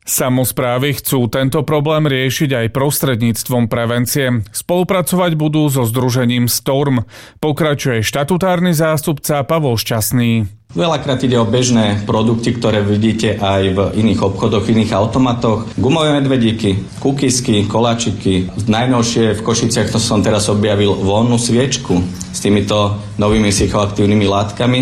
Samosprávy chcú tento problém riešiť aj prostredníctvom prevencie. Spolupracovať budú so združením Storm. Pokračuje štatutárny zástupca Pavol Šťastný. Veľakrát ide o bežné produkty, ktoré vidíte aj v iných obchodoch, v iných automatoch. Gumové medvedíky, kukisky, koláčiky. Najnovšie v Košiciach to som teraz objavil voľnú sviečku s týmito novými psychoaktívnymi látkami.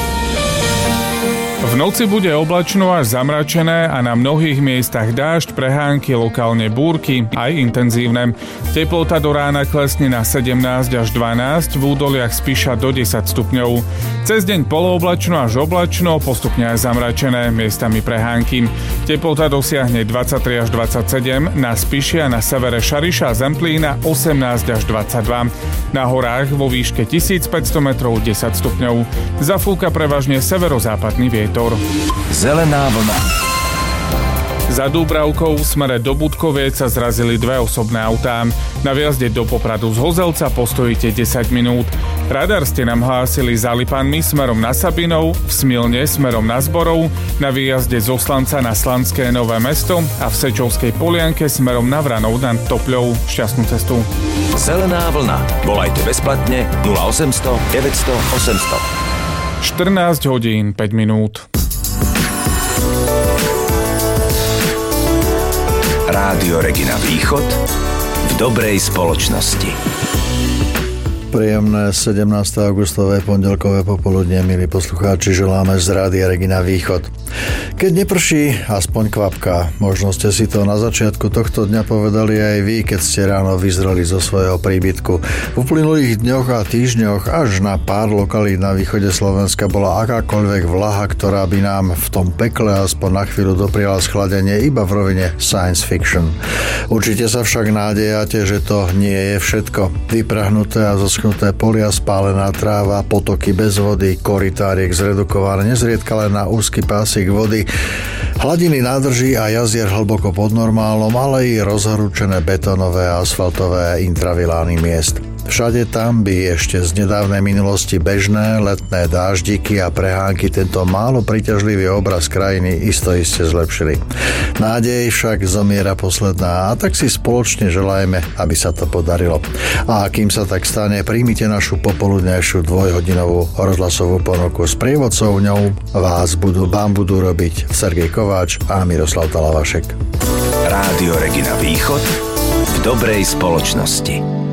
V noci bude oblačno až zamračené a na mnohých miestach dážď, prehánky, lokálne búrky, aj intenzívne. Teplota do rána klesne na 17 až 12, v údoliach Spiša do 10 stupňov. Cez deň polooblačno až oblačno, postupne aj zamračené, miestami prehánky. Teplota dosiahne 23 až 27, na Spiši a na severe Šariša a Zemplína 18 až 22. Na horách vo výške 1500 metrov 10 stupňov. Zafúka prevažne severozápadný vietor. Zelená vlna. Za Dúbravkou v smere do Budkoviec sa zrazili dve osobné autá. Na výjazde do Popradu z Hozelca postojíte 10 minút. Radar ste nám hlásili za Lipanmi smerom na Sabinov, v Smilne smerom na Zborov, na výjazde z Oslanca na Slanské Nové Mesto a v Sečovskej Polianke smerom na Vranov nad Topľou. Šťastnú cestu. Zelená vlna. Volajte bezplatne 0800 900 800. 14 hodín 5 minút. Rádio Regina Východ v dobrej spoločnosti. Príjemné 17. augustové pondelkové popoludne, milí poslucháči, želáme z Rádia Regina Východ. Keď neprší, aspoň kvapka. Možno ste si to na začiatku tohto dňa povedali aj vy, keď ste ráno vyzreli zo svojho príbytku. V uplynulých dňoch a týždňoch až na pár lokalít na východe Slovenska bola akákoľvek vlaha, ktorá by nám v tom pekle aspoň na chvíľu dopriala schladenie iba v rovine science fiction. Určite sa však nádejate, že to nie je všetko. Vyprahnuté a zoschnuté polia, spálená tráva, potoky bez vody, korytáriek zredukované nezriedka len na úzky pásik vody, hladiny nádrží a jazier hlboko pod normálom, ale i rozhorúčené betónové a asfaltové intravilány miest. Všade tam by ešte z nedávnej minulosti bežné letné dáždiky a prehánky tento málo príťažlivý obraz krajiny iste zlepšili. Nádej však zomiera posledná a tak si spoločne želajme, aby sa to podarilo. A kým sa tak stane, príjmite našu popoludnejšiu dvojhodinovú rozhlasovú ponuku s prievodcov ňou. Vám budú robiť Sergej Kováč a Miroslav Talavašek. Rádio Regina Východ v dobrej spoločnosti.